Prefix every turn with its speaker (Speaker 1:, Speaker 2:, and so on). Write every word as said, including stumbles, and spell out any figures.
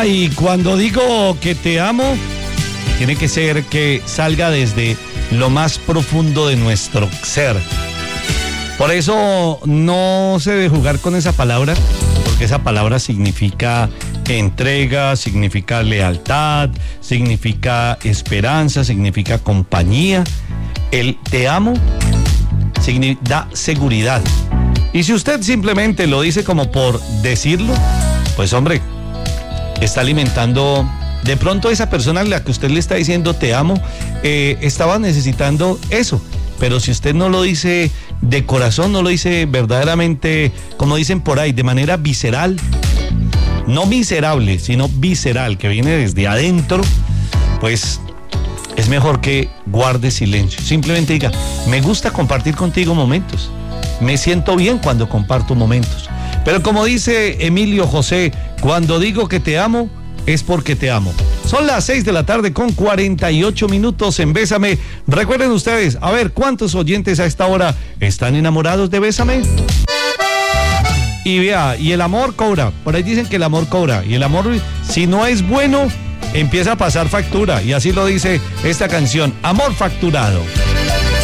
Speaker 1: Ay, cuando digo que te amo, tiene que ser que salga desde lo más profundo de nuestro ser. Por eso no se debe jugar con esa palabra, porque esa palabra significa entrega, significa lealtad, significa esperanza, significa compañía. El te amo da seguridad. Y si usted simplemente lo dice como por decirlo, pues hombre, está alimentando. De pronto esa persona a la que usted le está diciendo te amo, eh, estaba necesitando eso. Pero si usted no lo dice de corazón, no lo dice verdaderamente, como dicen por ahí, de manera visceral, no miserable, sino visceral, que viene desde adentro, pues es mejor que guarde silencio. Simplemente diga, me gusta compartir contigo momentos, me siento bien cuando comparto momentos. Pero como dice Emilio José, cuando digo que te amo, es porque te amo. Son las seis de la tarde con cuarenta y ocho minutos en Bésame. Recuerden ustedes, a ver, ¿cuántos oyentes a esta hora están enamorados de Bésame? Y vea, y el amor cobra. Por ahí dicen que el amor cobra. Y el amor, si no es bueno, empieza a pasar factura. Y así lo dice esta canción, Amor Facturado.